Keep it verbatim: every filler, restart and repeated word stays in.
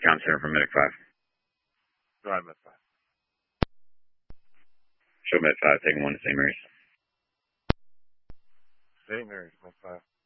John Center from Medic five. Drive Med five. Show Med five, taking one to Saint Mary's. Saint Mary's, Med five.